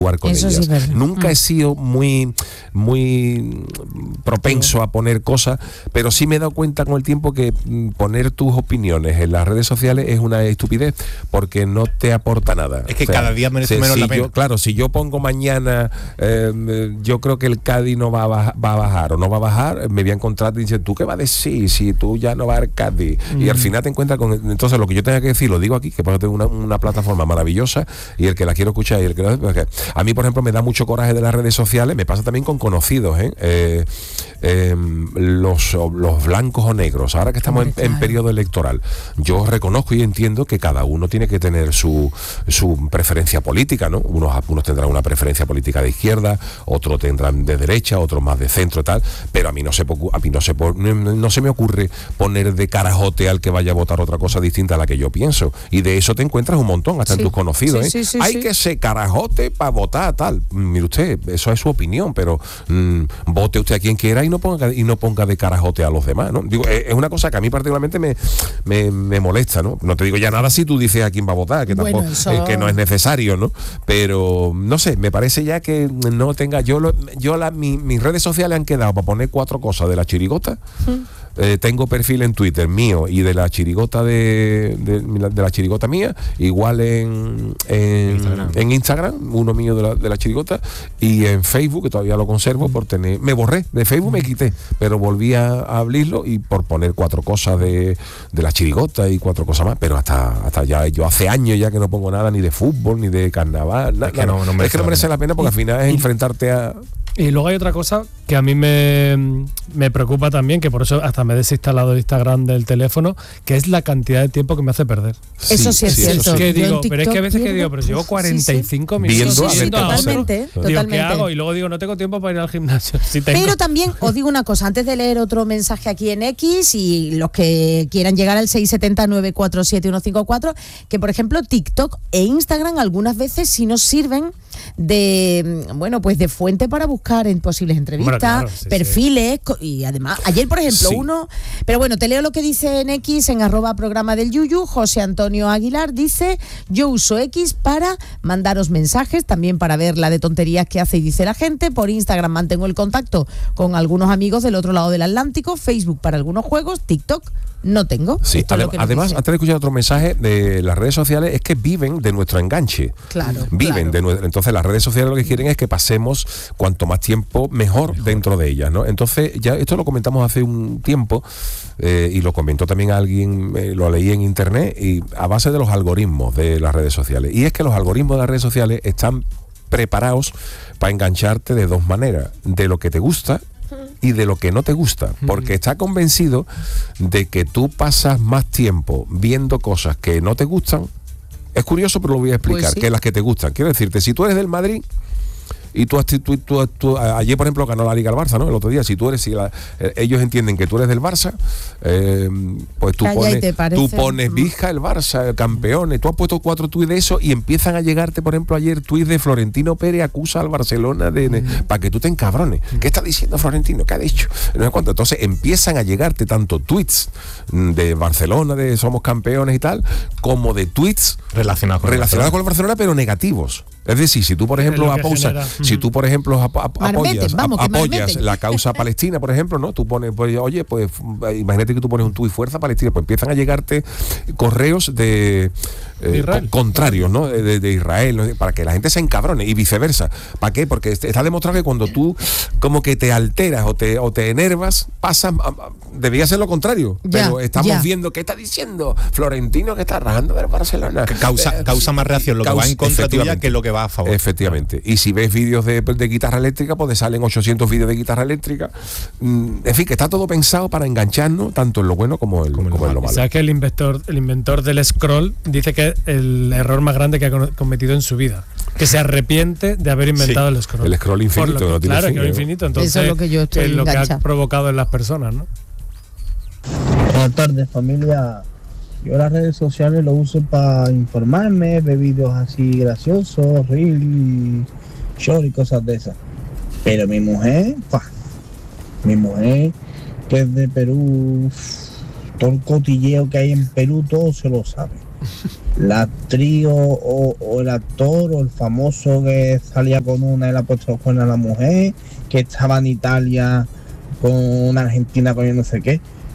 jugar con Eso ellas. Sí, nunca he sido muy propenso a poner cosas, pero sí me he dado cuenta con el tiempo que poner tus opiniones en las redes sociales es una estupidez, porque no te aporta nada. Es que cada día merece menos la pena. Claro, si yo pongo mañana, yo creo que el Cádiz no va a bajar o no va a bajar, me voy a encontrar y dice, ¿tú qué vas a decir si tú ya no vas al Cádiz? Y al final te encuentras con... Entonces lo que yo tenga que decir, lo digo aquí, que tengo una plataforma maravillosa, y el que la quiero escuchar y el que no... A mí, por ejemplo, me da mucho coraje de las redes sociales, me pasa también con conocidos, los blancos o negros. Ahora que estamos en periodo electoral, yo reconozco y entiendo que cada uno tiene que tener su preferencia política, ¿no? Unos tendrán una preferencia política de izquierda, otros tendrán de derecha, otros más de centro y tal, pero a mí no se me ocurre poner de carajote al que vaya a votar otra cosa distinta a la que yo pienso, y de eso te encuentras un montón, hasta en tus conocidos, hay que ser carajote para votar, tal. Mire usted, eso es su opinión, pero vote usted a quien quiera y no ponga de carajote a los demás, ¿no? Digo, es una cosa que a mí particularmente me molesta, ¿no? No te digo ya nada si tú dices a quién va a votar, que tampoco, que no es necesario, ¿no? Pero no sé, me parece ya que no tenga mis redes sociales han quedado para poner 4 cosas de la chirigota. Tengo perfil en Twitter mío y de la chirigota de la chirigota mía, igual en Instagram, uno mío de la chirigota, y en Facebook, que todavía lo conservo me borré, de Facebook me quité, pero volví a abrirlo y por poner 4 cosas de la chirigota y 4 cosas más, pero hasta ya, yo hace años ya que no pongo nada ni de fútbol, ni de carnaval, nada. Es que no merece la pena, porque al final es enfrentarte a... Y luego hay otra cosa que a mí me preocupa también, que por eso hasta me he desinstalado el Instagram del teléfono, que es la cantidad de tiempo que me hace perder. Eso sí es cierto. Que digo, pero es que a veces que digo, pero llevo 45 minutos totalmente. Digo, ¿qué hago? Y luego digo, no tengo tiempo para ir al gimnasio. Pero también os digo una cosa, antes de leer otro mensaje aquí en X, y los que quieran llegar al 670-947-154, que por ejemplo TikTok e Instagram algunas veces sí nos sirven de fuente para buscar en posibles entrevistas, perfiles, y además ayer por ejemplo pero bueno, te leo lo que dice en X, en @programa del Yuyu. José Antonio Aguilar dice: yo uso X para mandaros mensajes, también para ver la de tonterías que hace y dice la gente. Por Instagram mantengo el contacto con algunos amigos del otro lado del Atlántico. Facebook para algunos juegos. TikTok no tengo. Sí, además, antes de escuchar otro mensaje, de las redes sociales es que viven de nuestro enganche. Claro. Viven de nuestro. Entonces las redes sociales lo que quieren es que pasemos cuanto más tiempo mejor dentro de ellas, ¿no? Entonces, ya esto lo comentamos hace un tiempo, y lo comentó también alguien, lo leí en internet, y a base de los algoritmos de las redes sociales. Y es que los algoritmos de las redes sociales están preparados para engancharte de 2 maneras: de lo que te gusta y de lo que no te gusta, porque está convencido de que tú pasas más tiempo viendo cosas que no te gustan. Es curioso, pero lo voy a explicar, que las que te gustan. Quiero decirte, si tú eres del Madrid y tú ayer por ejemplo ganó la Liga al Barça, ¿no? El otro día, ellos entienden que tú eres del Barça, pues tú pones Vizca el Barça, campeones. Tú has puesto 4 tuits de eso y empiezan a llegarte, por ejemplo, ayer tuits de Florentino Pérez acusa al Barcelona para que tú te encabrones. ¿Qué está diciendo Florentino? ¿Qué ha dicho? No sé cuánto. Entonces empiezan a llegarte tanto tweets de Barcelona, de somos campeones y tal, como de tweets relacionados con el Barcelona, pero negativos. Es decir, si tú por ejemplo apoyas la causa palestina, por ejemplo, ¿no? Tú pones, imagínate que tú pones un tuit fuerza palestina, pues empiezan a llegarte correos de contrarios, ¿no? De Israel, ¿no? Para que la gente se encabrone, y viceversa. ¿Para qué? Porque está demostrado que cuando tú como que te alteras o te enervas, debería ser lo contrario. Pero estamos viendo qué está diciendo Florentino, que está rajando del Barcelona. Que causa más reacción lo que va en contra tuya que lo que va a favor. Efectivamente. Y si ves vídeos de guitarra eléctrica, pues te salen 800 vídeos de guitarra eléctrica. En fin, que está todo pensado para engancharnos tanto en lo bueno como en lo malo. ¿Sabes que el inventor del scroll dice que es el error más grande que ha cometido en su vida? Que se arrepiente de haber inventado el scroll. El scroll infinito. No tiene fin, infinito. Entonces, eso es lo que yo estoy lo que ha provocado en las personas, ¿no? Buenas tardes, familia. Yo las redes sociales lo uso para informarme, ver vídeos así graciosos, reels, short y cosas de esas. Pero mi mujer, que es de Perú, todo el cotilleo que hay en Perú, todo se lo sabe. la actriz o el actor o el famoso que salía con una y le ha puesto con a la mujer, que estaba en Italia con una argentina con yo no sé qué.